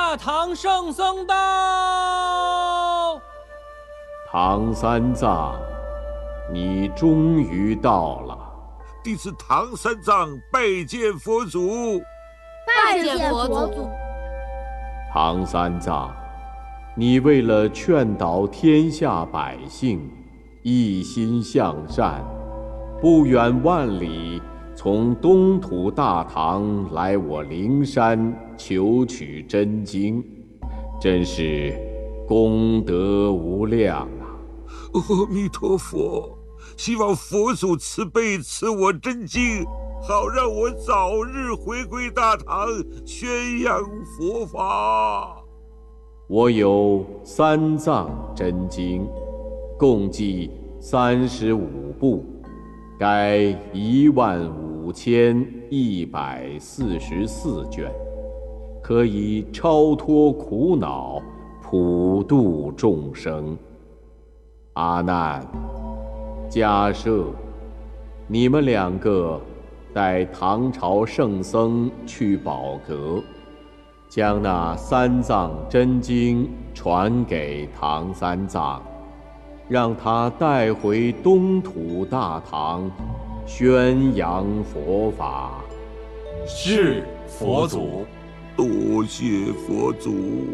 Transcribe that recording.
大唐圣僧到！ 唐三藏，你终于到了。 弟子唐三藏拜见佛祖。 拜见佛祖。 唐三藏，你为了劝导天下百姓，一心向善，不远万里从东土大唐来我灵山求取真经，真是功德无量啊！ 阿弥陀佛，希望佛祖慈悲赐我真经，好让我早日回归大唐，宣扬佛法。 我有三藏真经，共计35部，该15144卷，可以超脱苦恼，普度众生。阿难、迦摄，你们两个带唐朝圣僧去宝阁，将那三藏真经传给唐三藏，让他带回东土大唐，宣扬佛法。 是佛祖。 多谢佛祖。